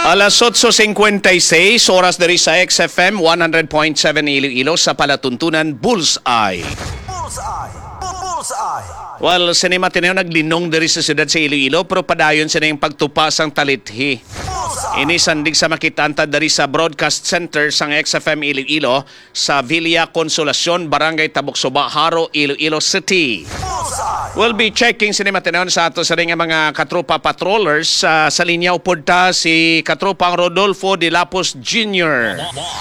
Alas 8:56, oras dari sa XFM 100.7 Iloilo sa palatuntunan Bullseye. Bullseye! Bullseye! Well, sinima tinayo naglinong dari sa siyudad sa Iloilo pero padayon sila yung pagtupas ang talithi. Ini sandig sa makitanta dari sa Broadcast Center sang XFM Iloilo sa Villa Consolacion, Barangay Taboksoba, Haro, Iloilo City. We'll be checking sinima tinayon sa ato sa ring mga katropa patrollers sa linyaw podta si katropang Rodolfo de Lapos Jr.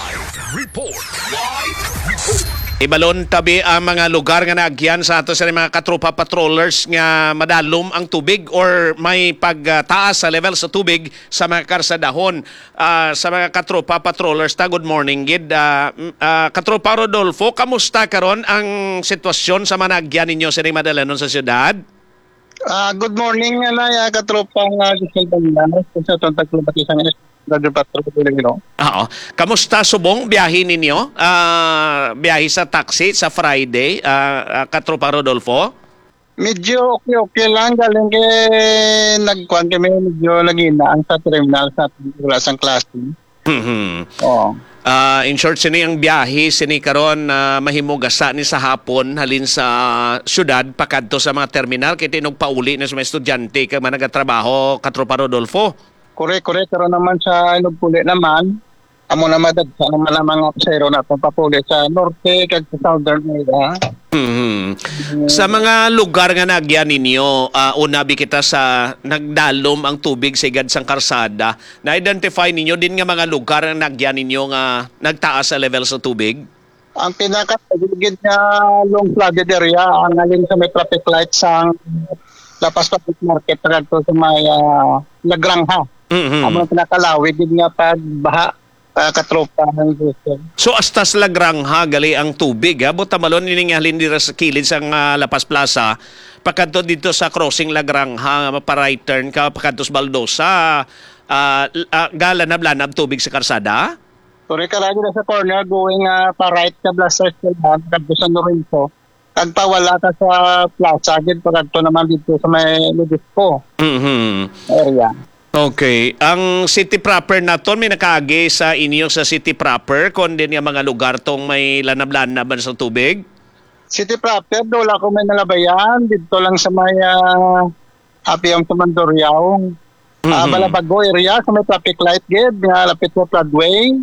Ibalon tabi ang mga lugar nga naagyan sa ato sa mga katropa patrollers nga madalom ang tubig or may pagtaas sa level sa tubig sa mga karsadahon. Sa mga katropa patrollers ta, good morning gid. Katropa Rodolfo, kamusta karon ang sitwasyon sa mga naagyan ninyo sa Madalanon sa siyudad? Good morning, katropang Giselle Balanos sa Taglubatisang Radio Patrol Iloilo. Oo. Kamusta subong biyahe ninyo? Biyahe sa taxi sa Friday, katropa Rodolfo? Medyo okay lang. Galing nagkuhan kami medyo laginaan sa terminal sa klasang klase. Oo. In short, sini ang biyahe, sini karon mahimugasa ni sa hapon halin sa syudad pakadto sa mga terminal kay tinugpauli na sa mga estudyante kag managatrabaho, katropa Rodolfo. Correct. Pero naman sa Inugpuli naman, amo na madagsa naman ang mga pasero na papapuli sa norte kag sa southern area. Sa mga lugar nga nagyan ninyo, unabi kita sa nagdalom ang tubig sa igad sang karsada. Na-identify ninyo din nga mga lugar nga nagyan ninyo nga nagtaas sa level sa tubig? Ang pinaka-gilid na long flooded area, ang alin sa may traffic lights ang Lapas Public Market kadto sa may Lagrangha. Ang pinakalawig din nga pagbaha katropa ng Gusto. So astas Lagrangha gali ang tubig ha? Buta malon niningalin dira sa kilid sang Lapas Plaza pakadto dito sa crossing Lagrangha pa right turn ka pakadto sa Baldosa galanab-lanab tubig sa karsada? Correct ka lagi na sa corner going pa right ka Blaster kadto sa Norinto. Kag pawala ka sa plaza gid pakadto naman dito sa may Ludisco. Area. Okay. Ang city proper naton may nakaagi sa inyo sa city proper kundi nga mga lugar tong may lanab-lanaban sa tubig? City proper, wala ko may nalabayan. Dito lang sa may Apiam sa Mandurriao. Balabago area sa may traffic light gid nga lapit sa floodway.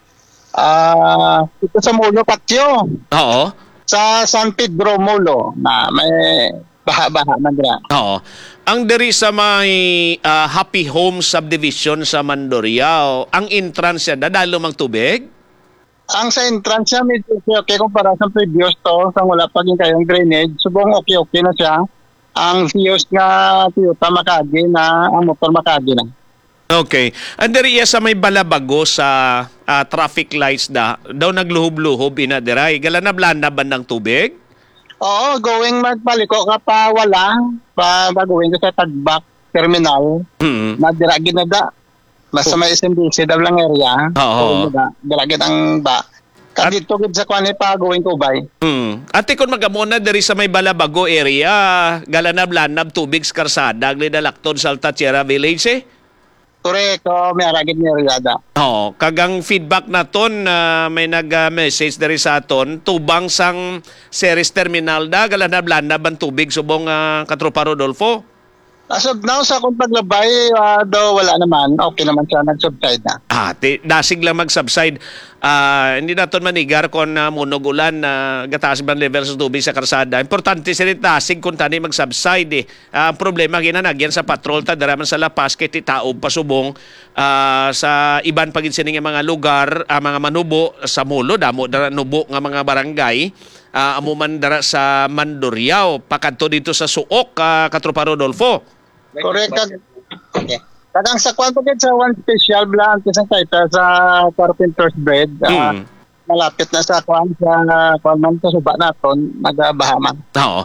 Dito sa Mulo Patio. Oo. Sa San Pedro Mulo na may baha-baha na dira. Oo. Ang diri sa may Happy Home Subdivision sa Mandurriao, ang entrance niya, dadalo mang tubig? Ang sa entrance niya, medyo okay kumpara sa previous to, sa wala pa rin kayong drainage. Subong okay na siya. Ang views nga Toyota Makati na, ang motor Makati na. Okay. Ang diri sa may Balabago sa traffic lights daw nagluhob-luhob ina diray. Galanab-lanab bandang tubig? Oo, going magpaliko ka pa wala. Going ka sa Tagbak Terminal. Nadira ginada. Basta may SMBC daw lang area. Oo. Diragid ang ba. Kadito gid sa kuan pa going ko bay. Ate kung magamona diri sa may Balabago area, galanab-lanab tubig sa karsada, glidalakton sa Altachiera Village eh? Correct, may aragid ni Riada. Oo, kagang feedback naton may nag-message dari sa aton tubang sang Ceres Terminal galanab-lanab ang tubig subong katropa Rodolfo. As of now, sa akong paglabay, daw wala naman. Okay naman siya, nag-subside na. Dasig lang mag-subside. Hindi natin manigar kung munog ulan gataas bang level sa tubig sa karsada. Importante sila dasig kung tani mag-subside. Ang problema ginanagyan sa patrol, daraman sa lapas, kiti taob pasubong sa iban pagin sining mga lugar, mga manubo sa Mulo, damo dara nubo nga mga barangay. Amuman dara sa Mandurriao, pakadto dito sa Suok, katropa Rodolfo. Correct. Okay. Kadang sa kwanto sa one special blank isang taita sa Carpenter's Bread, malapit na sa kwan sa man sa suba naton, nagabahaman. Oo.